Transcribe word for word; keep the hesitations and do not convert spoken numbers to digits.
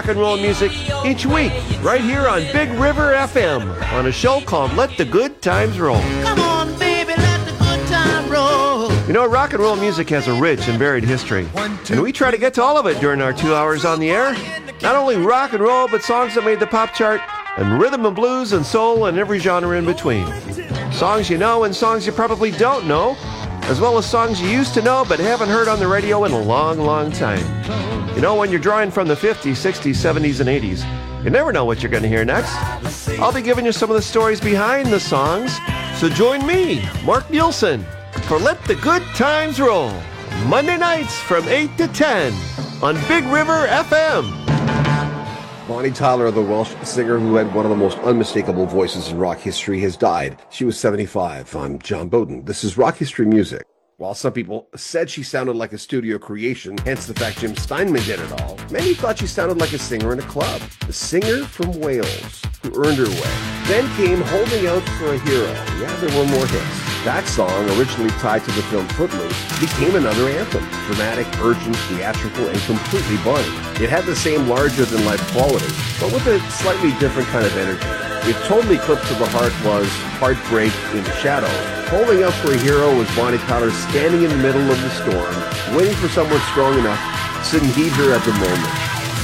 rock and roll music each week right here on Big River F M on a show called Let the Good Times Roll. Come on, baby, let the good time roll. You know, rock and roll music has a rich and varied history, and we try to get to all of it during our two hours on the air. Not only rock and roll, but songs that made the pop chart, and rhythm and blues and soul and every genre in between. Songs you know and songs you probably don't know, as well as songs you used to know but haven't heard on the radio in a long, long time. You know, when you're drawing from the fifties, sixties, seventies, and eighties, you never know what you're going to hear next. I'll be giving you some of the stories behind the songs, so join me, Mark Nielsen, for Let the Good Times Roll, Monday nights from eight to ten on Big River F M. Bonnie Tyler, the Welsh singer who had one of the most unmistakable voices in rock history, has died. She was seventy-five. I'm John Bowden. This is Rock History Music. While some people said she sounded like a studio creation, hence the fact Jim Steinman did it all, many thought she sounded like a singer in a club. The singer from Wales who earned her way. Then came Holding Out for a Hero. Yeah, there were more hits. That song, originally tied to the film Footloose, became another anthem. Dramatic, urgent, theatrical, and completely Bonnie. It had the same larger-than-life quality, but with a slightly different kind of energy. It totally clipped to the heart was Heartbreak in the Shadows. Holding Out for a Hero was Bonnie Tyler standing in the middle of the storm, waiting for someone strong enough to heed her at the moment.